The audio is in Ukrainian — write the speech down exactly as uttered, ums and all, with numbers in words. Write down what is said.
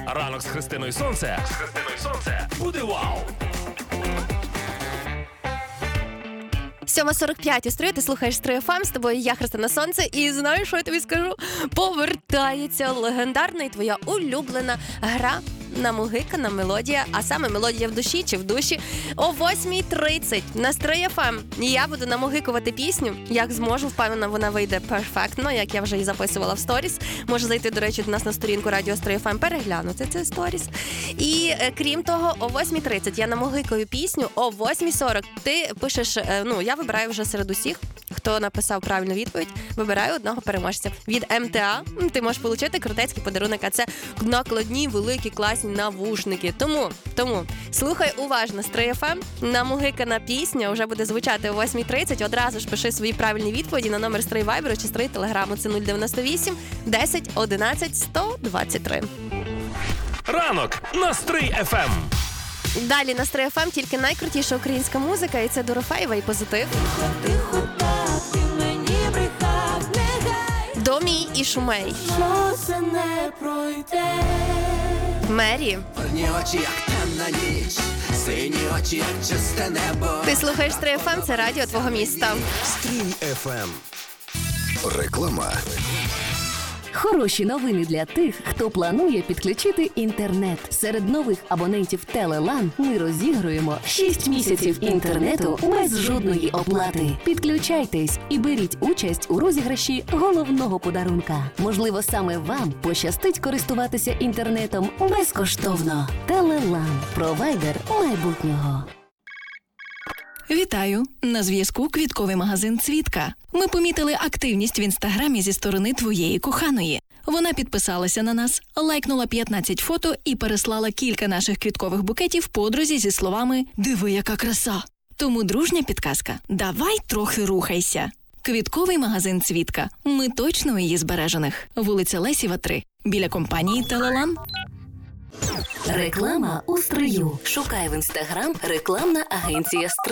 Ранок з Христиною Сонце. З Христиною Сонце буде вау! сьома сорок п'ять у строю, ти слухаєш Стрий еф ем, з тобою я, Христина Сонце, і знаєш, що я тобі скажу? Повертається легендарна і твоя улюблена гра намугикана мелодія, а саме мелодія в душі чи в душі. О восьмій тридцять на Стрий еф ем я буду намугикувати пісню, як зможу, впевнена, вона вийде перфектно, як я вже і записувала в сторіс. Може зайти, до речі, до нас на сторінку Радіо Стрий еф ем, переглянути цей сторіс. І е, крім того, о восьмій тридцять я намугикаю пісню, о восьмій сорок ти пишеш, е, ну, я вибираю вже серед усіх, хто написав правильну відповідь, вибираю одного переможця. Від ем те а ти можеш отримати крутецький подарунок, а це накладні, великі, класні навушники. Тому, тому слухай уважно Стрий еф ем, намугикана пісня вже буде звучати о восьмій тридцять. Одразу ж пиши свої правильні відповіді на номер Стрий Вайберу чи Стрий Телеграму. Це нуль дев'яносто вісім десять одинадцять сто двадцять три. Ранок на Стрий еф ем. Далі на Стрий еф ем тільки найкрутіша українська музика, і це Дорофеєва і Позитив. Тихо, тихо, так, ти мені брехав, нехай Домій і Шумей. що це не пройде. Мері. Чорні очі, як темна ніч, сині очі, як чисте небо. Ти слухаєш Стрий еф ем, це радіо твого міста. Стрій еф ем. Реклама. Хороші новини для тих, хто планує підключити інтернет. Серед нових абонентів Телелан ми розігруємо шість місяців інтернету без жодної оплати. Підключайтесь і беріть участь у розіграші головного подарунка. Можливо, саме вам пощастить користуватися інтернетом безкоштовно. Телелан – провайдер майбутнього. Вітаю! На зв'язку квітковий магазин «Цвітка». Ми помітили активність в інстаграмі зі сторони твоєї коханої. Вона підписалася на нас, лайкнула п'ятнадцять фото і переслала кілька наших квіткових букетів подрузі зі словами «Диви, яка краса!». Тому дружня підказка – давай трохи рухайся. Квітковий магазин «Цвітка». Ми точно у її збережених. Вулиця Лесєва, три. Біля компанії «Телелан». Реклама у стрию. Шукай в інстаграм рекламна агенція «Стрий».